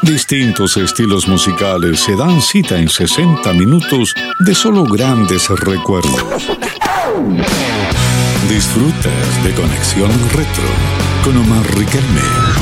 Distintos estilos musicales se dan cita en 60 minutos de solo grandes recuerdos. Disfrutas de Conexión Retro con Omar Riquelme.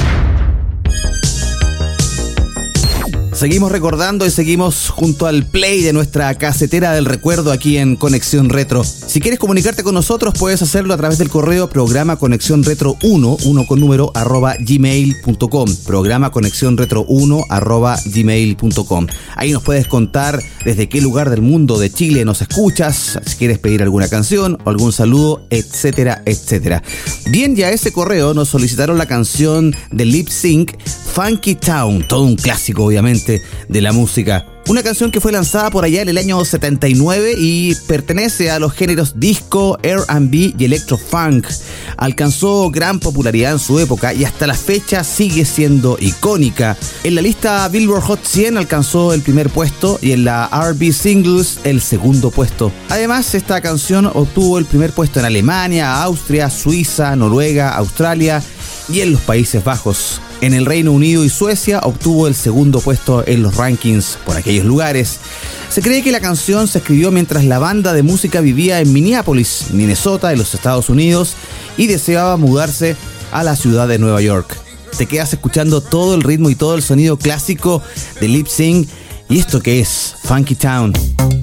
Seguimos recordando y seguimos junto al play de nuestra casetera del recuerdo aquí en Conexión Retro. Si quieres comunicarte con nosotros, puedes hacerlo a través del correo programa conexión retro 1 con número @gmail.com. Programa conexión retro 1 @gmail.com. Ahí nos puedes contar desde qué lugar del mundo de Chile nos escuchas, si quieres pedir alguna canción o algún saludo, etcétera, etcétera. Bien, ya a ese correo nos solicitaron la canción de Lip Sync, Funky Town, todo un clásico obviamente de la música. Una canción que fue lanzada por allá en el año 79 y pertenece a los géneros disco, R&B y electro-funk. Alcanzó gran popularidad en su época y hasta la fecha sigue siendo icónica. En la lista Billboard Hot 100 alcanzó el primer puesto y en la R&B Singles el segundo puesto. Además, esta canción obtuvo el primer puesto en Alemania, Austria, Suiza, Noruega, Australia y en los Países Bajos. En el Reino Unido y Suecia obtuvo el segundo puesto en los rankings por aquellos lugares. Se cree que la canción se escribió mientras la banda de música vivía en Minneapolis, Minnesota, en los Estados Unidos, y deseaba mudarse a la ciudad de Nueva York. Te quedas escuchando todo el ritmo y todo el sonido clásico de Lip Sync, y esto que es Funky Town.